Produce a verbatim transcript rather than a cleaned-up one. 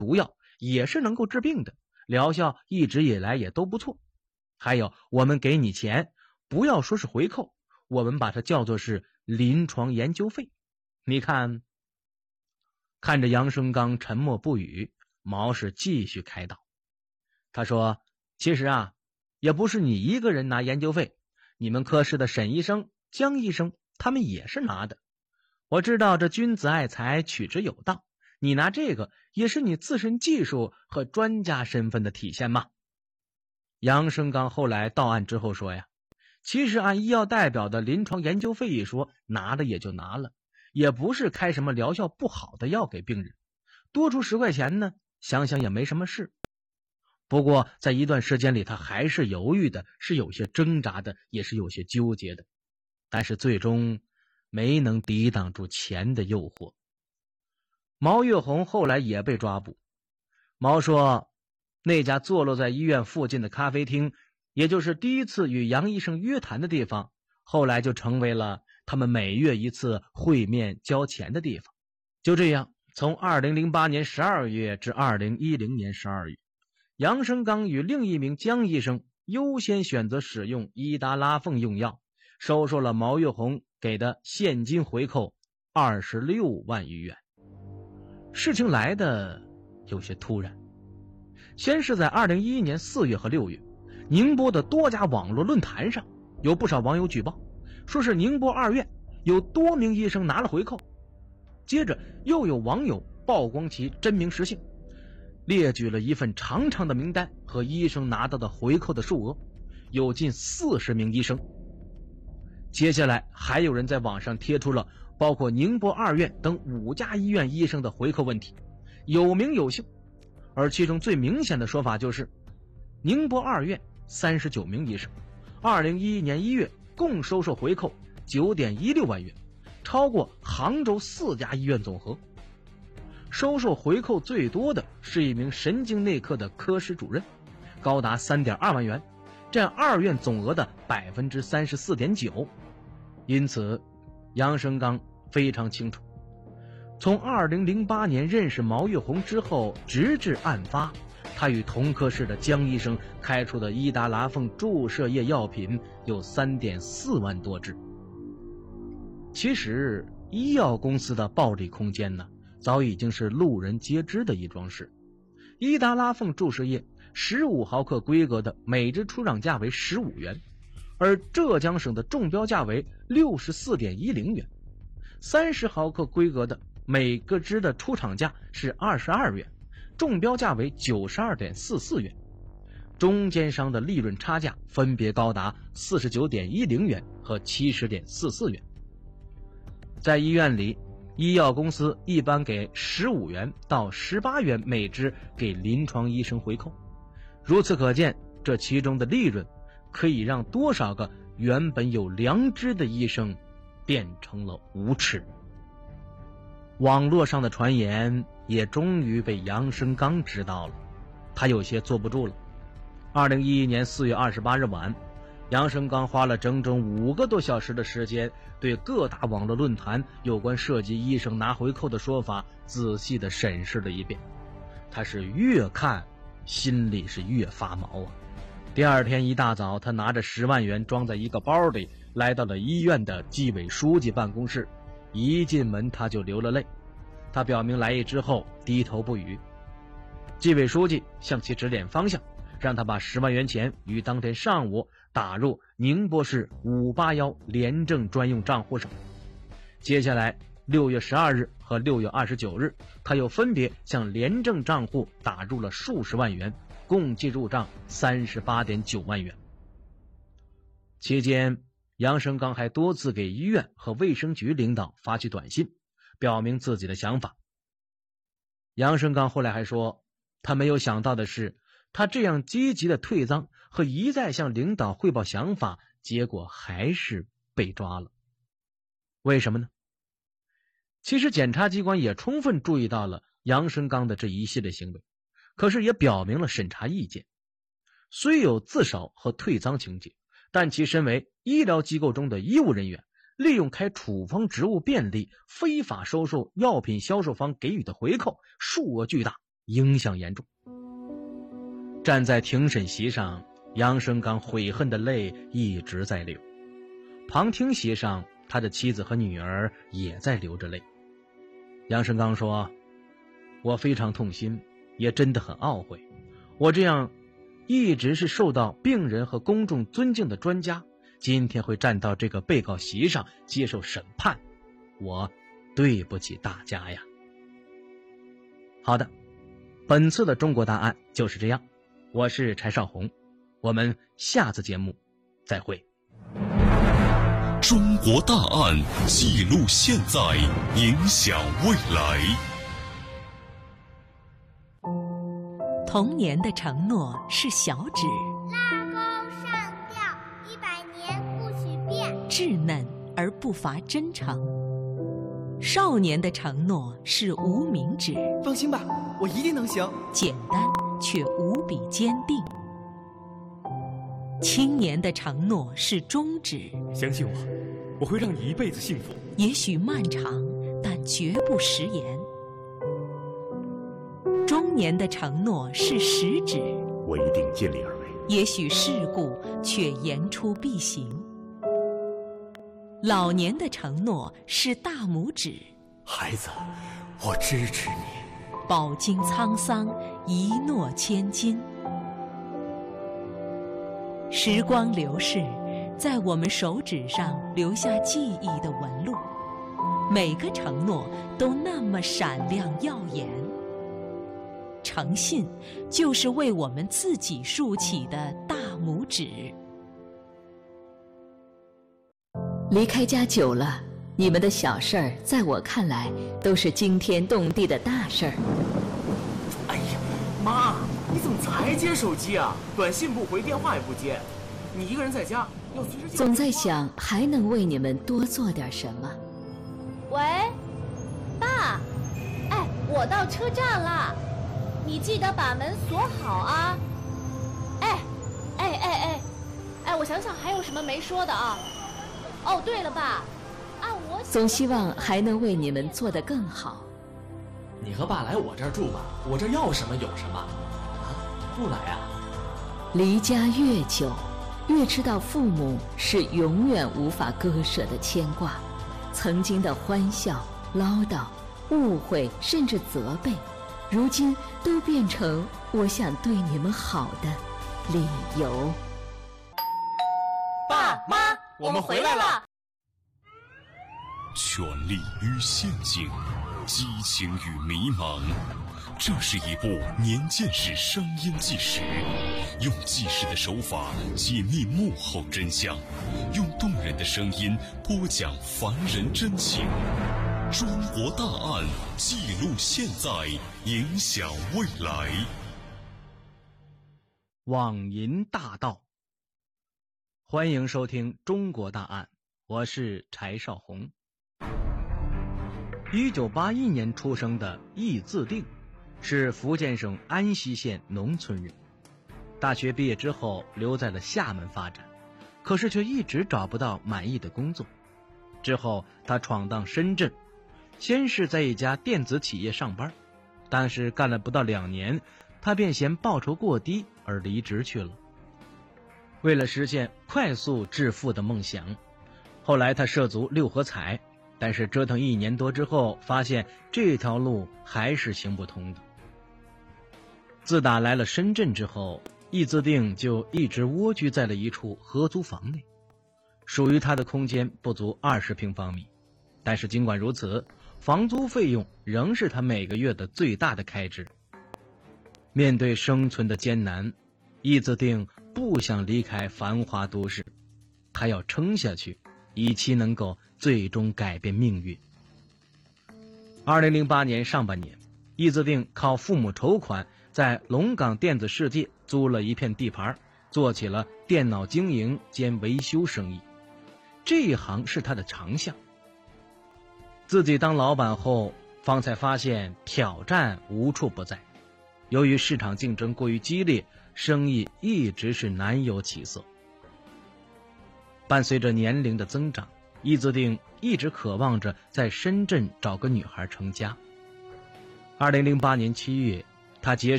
毒药也是能够治病的，疗效一直以来也都不错。还有，我们给你钱，不要说是回扣，我们把它叫做是临床研究费。你看。看着杨生刚沉默不语，毛氏继续开导。他说，其实啊，也不是你一个人拿研究费，你们科室的沈医生、江医生他们也是拿的。我知道这君子爱财，取之有道，你拿这个也是你自身技术和专家身份的体现嘛。杨生刚后来到案之后说呀，其实按医药代表的临床研究费一说，拿了也就拿了，也不是开什么疗效不好的药给病人，多出十块钱呢，想想也没什么事。不过在一段时间里，他还是犹豫的，是有些挣扎的，也是有些纠结的，但是最终没能抵挡住钱的诱惑。毛月红后来也被抓捕。毛说，那家坐落在医院附近的咖啡厅，也就是第一次与杨医生约谈的地方，后来就成为了他们每月一次会面交钱的地方。就这样，从二零零八年十二月至二零一零年十二月，杨生刚与另一名江医生优先选择使用伊达拉凤用药，收受了毛月红给的现金回扣二十六万余元。事情来的有些突然，先是在二零一一年四月和六月，宁波的多家网络论坛上有不少网友举报，说是宁波二院有多名医生拿了回扣。接着又有网友曝光其真名实姓，列举了一份长长的名单和医生拿到的回扣的数额，有近四十名医生。接下来还有人在网上贴出了包括宁波二院等五家医院医生的回扣问题，有名有姓。而其中最明显的说法就是，宁波二院三十九名医生二零一一年一月共收受回扣 九点一六万元，超过杭州四家医院总和。收受回扣最多的是一名神经内科的科室主任，高达 三点二万元，占二院总额的 百分之三十四点九。 因此杨生刚非常清楚，从二零零八年认识毛月红之后，直至案发，他与同科室的江医生开出的伊达拉凤注射液药品有 三点四万多支。其实医药公司的暴利空间呢，早已经是路人皆知的一桩事。伊达拉凤注射液十五毫克规格的每支出厂价为十五元，而浙江省的中标价为 六十四点一零元。三十毫克规格的每个支的出厂价是二十二元，中标价为 九十二点四四元。中间商的利润差价分别高达 四十九点一零元和 七十点四四元。在医院里，医药公司一般给十五元到十八元每支给临床医生回扣，如此可见，这其中的利润可以让多少个原本有良知的医生变成了无耻。网络上的传言也终于被杨生刚知道了，他有些坐不住了。二零一一年四月二十八日晚，杨生刚花了整整五个多小时的时间，对各大网络论坛有关涉及医生拿回扣的说法仔细地审视了一遍。他是越看心里是越发毛啊！第二天一大早，他拿着十万元装在一个包里，来到了医院的纪委书记办公室。一进门他就流了泪，他表明来意之后低头不语。纪委书记向其指点方向，让他把十万元钱于当天上午打入宁波市五八一廉政专用账户上。接下来六月十二日和六月二十九日，他又分别向廉政账户打入了数十万元，共计入账 三十八点九万元。期间杨生刚还多次给医院和卫生局领导发去短信，表明自己的想法。杨生刚后来还说，他没有想到的是，他这样积极的退赃和一再向领导汇报想法，结果还是被抓了。为什么呢？其实检察机关也充分注意到了杨生刚的这一系列行为，可是也表明了审查意见。虽有自首和退赃情节，但其身为医疗机构中的医务人员，利用开处方职务便利，非法收受药品销售方给予的回扣，数额巨大， 影响严重。站在庭审席上，杨生刚悔恨的泪一直在流。旁听席上，他的妻子和女儿也在流着泪。杨生刚说：“我非常痛心，也真的很懊悔。我这样一直是受到病人和公众尊敬的专家，今天会站到这个被告席上接受审判，我对不起大家呀。”好的，本次的中国大案就是这样。我是柴少红，我们下次节目再会。 中国大案记录现在，影响未来。 童年的承诺是小指， 拉钩上吊，一百年不许变， 稚嫩而不乏真诚。少年的承诺是无名指， 放心吧，我一定能行。 简单却无比坚定。青年的承诺是中指， 相信我，我会让你一辈子幸福。 也许漫长，但绝不食言。中年的承诺是食指， 我一定尽力而为。 也许世故，却言出必行。老年的承诺是大拇指， 孩子，我支持你。 饱经沧桑，一诺千金。时光流逝，在我们手指上留下记忆的纹路，每个承诺都那么闪亮耀眼。诚信就是为我们自己竖起的大拇指。 离开家久了，你们的小事儿在我看来都是惊天动地的大事儿。 哎呀，妈，你怎么才接手机啊？短信不回，电话也不接，你一个人在家要随时。 总在想还能为你们多做点什么。 喂，爸，哎，我到车站了，你记得把门锁好啊。哎，哎哎哎，哎，我想想还有什么没说的啊？哦，对了，爸，按我总希望还能为你们做得更好。 你和爸来我这儿住吧，我这要什么有什么。啊，不来啊？ 离家越久，越知道父母是永远无法割舍的牵挂。曾经的欢笑、唠叨、误会，甚至责备，如今都变成我想对你们好的理由。 爸妈，我们回来了。 权力与陷阱，激情与迷茫，这是一部年鉴识声音纪实，用纪实的手法解密幕后真相，用动人的声音播讲凡人真情。中国大案记录现在，影响未来。 网银大盗。欢迎收听中国大案，我是柴少红。一九八一年出生的易自定，是福建省安溪县农村人。大学毕业之后留在了厦门发展，可是却一直找不到满意的工作。之后他闯荡深圳，先是在一家电子企业上班，但是干了不到两年，他便嫌报酬过低而离职去了。为了实现快速致富的梦想，后来他涉足六合彩，但是折腾一年多之后，发现这条路还是行不通的。自打来了深圳之后，易自定就一直蜗居在了一处合租房内，属于他的空间不足二十平方米，但是尽管如此，房租费用仍是他每个月的最大的开支。面对生存的艰难，易自定不想离开繁华都市，他要撑下去，以期能够最终改变命运。二零零八年上半年，易自定靠父母筹款，在龙岗电子世界租了一片地盘，做起了电脑经营兼维修生意。这一行是他的长项。自己当老板后，方才发现挑战无处不在。由于市场竞争过于激烈，生意一直是难有起色。伴随着年龄的增长，易自定一直渴望着在深圳找个女孩成家。二零零八年七月， 他结